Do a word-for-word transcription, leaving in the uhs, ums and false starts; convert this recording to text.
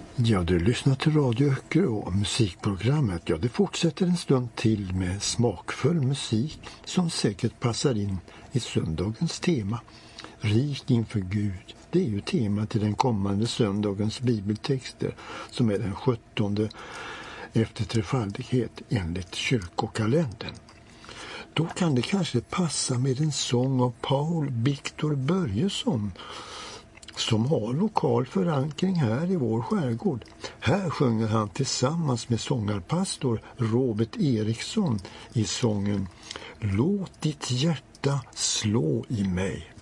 Ja, du lyssnar till Radio Öckerö och musikprogrammet. Ja, det fortsätter en stund till med smakfull musik som säkert passar in i söndagens tema. Rik inför Gud. Det är ju tema till den kommande söndagens bibeltexter som är den sjuttonde efter trefaldighet enligt kyrkokalendern. Då kan det kanske passa med en sång av Paul Victor Börjesson som har lokal förankring här i vår skärgård. Här sjunger han tillsammans med sångarpastor Robert Eriksson i sången Låt ditt hjärta slå i mig.